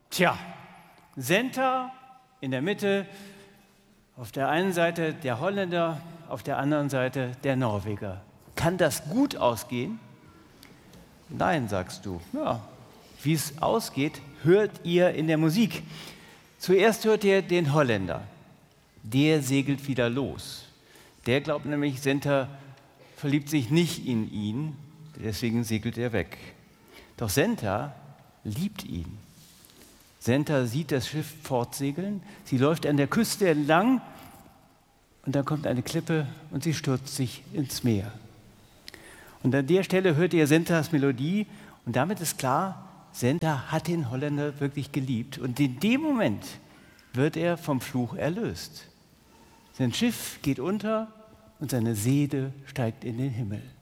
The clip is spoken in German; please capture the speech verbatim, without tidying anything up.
Tja, Senta in der Mitte, auf der einen Seite der Holländer, auf der anderen Seite der Norweger. Kann das gut ausgehen? Nein, sagst du. Ja, wie es ausgeht, hört ihr in der Musik. Zuerst hört ihr den Holländer. Der segelt wieder los. Der glaubt nämlich, Senta verliebt sich nicht in ihn, deswegen segelt er weg. Doch Senta liebt ihn. Senta sieht das Schiff fortsegeln, sie läuft an der Küste entlang und dann kommt eine Klippe und sie stürzt sich ins Meer. Und an der Stelle hört ihr Sentas Melodie und damit ist klar, Senta hat den Holländer wirklich geliebt und in dem Moment wird er vom Fluch erlöst. Sein Schiff geht unter und seine Seele steigt in den Himmel.